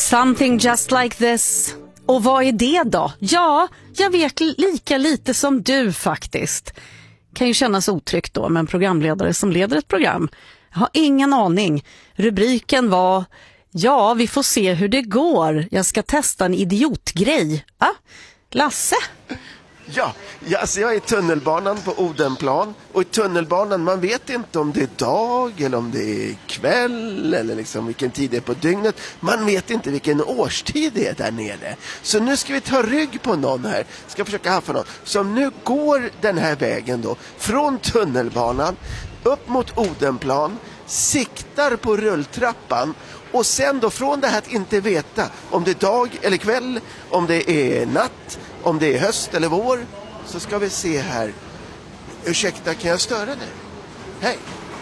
Something just like this. Och vad är det då? Ja, jag vet lika lite som du faktiskt. Kan ju kännas otryggt då med en programledare som leder ett program. Jag har ingen aning. Rubriken var: ja, vi får se hur det går. Jag ska testa en idiotgrej. Lasse? Ja, alltså jag är i tunnelbanan på Odenplan. Och i tunnelbanan, man vet inte om det är dag eller om det är kväll eller liksom vilken tid det är på dygnet. Man vet inte vilken årstid det är där nere. Så nu ska vi ta rygg på någon här. Ska försöka haffa någon som nu går den här vägen då. Från tunnelbanan upp mot Odenplan. Siktar på rulltrappan. Och sen då från det här att inte veta om det är dag eller kväll, om det är natt, om det är höst eller vår, så ska vi se här. Ursäkta, kan jag störa dig? Hej.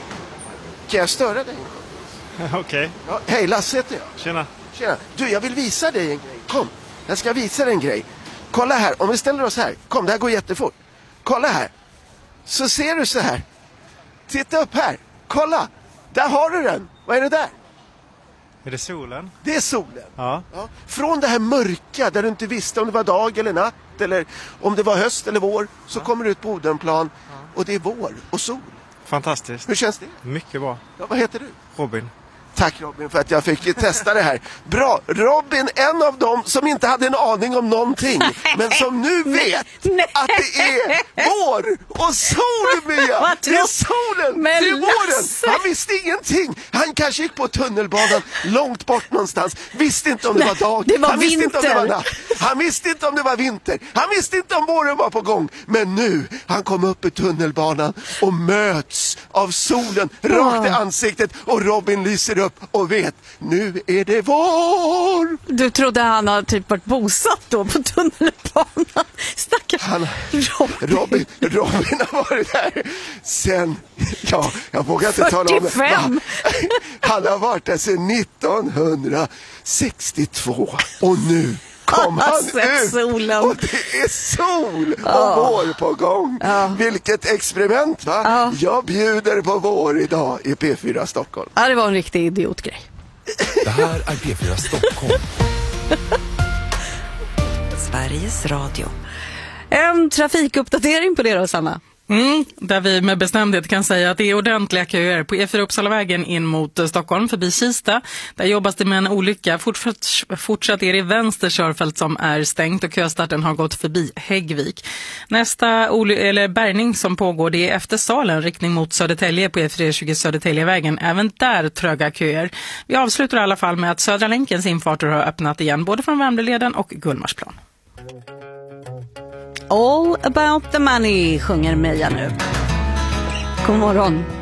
Kan jag störa dig? Okej. Ja, hej, Lasse heter jag. Tjena. Tjena. Du, jag vill visa dig en grej. Kom, jag ska visa dig en grej. Kolla här, om vi ställer oss här. Kom, det här går jättefort. Kolla här. Så ser du så här. Titta upp här. Kolla. Där har du den. Vad är det där? Är det solen? Det är solen. Ja. Ja. Från det här mörka där du inte visste om det var dag eller natt eller om det var höst eller vår, så kommer du ut på Odenplan och det är vår och sol. Fantastiskt. Hur känns det? Mycket bra. Ja, vad heter du? Robin. Tack Robin för att jag fick testa det här. Bra, Robin, en av dem som inte hade en aning om någonting, men som nu vet att det är vår och sol, Mia. Det är solen, det är våren. Han visste ingenting. Han kanske gick på tunnelbanan långt bort någonstans. Visste inte om det var dag. Det var han visste vinter. inte om det var natt. Han visste inte om det var vinter. Han visste inte om våren var på gång. Men nu, han kom upp i tunnelbanan och möts av solen rakt i ansiktet och Robin lyser upp och vet, nu är det vår. Du trodde han har typ varit bosatt då på tunnelbanan. Stackars Robin har varit där sen, jag vågar inte tala om det. 45. Han har varit där sedan 1962 och nu kom han ut solen. och det är sol och vår på gång. Vilket experiment, va? Jag bjuder på vår idag i P4 Stockholm. Ja, det var en riktig idiotgrej. Det här är P4 Stockholm. Sveriges Radio. En trafikuppdatering på det då, Sanna. Där vi med bestämdhet kan säga att det är ordentliga köer på E4 Uppsalavägen in mot Stockholm förbi Kista. Där jobbas det med en olycka. Fortsatt är det vänster körfält som är stängt och köstarten har gått förbi Häggvik. Nästa bärgning som pågår, det är efter Salen, riktning mot Södertälje på E420 Södertäljevägen. Även där tröga köer. Vi avslutar i alla fall med att Södra länkens infarter har öppnat igen både från Värmdöleden och Gullmarsplan. All about the money sjunger Meja nu. God morgon.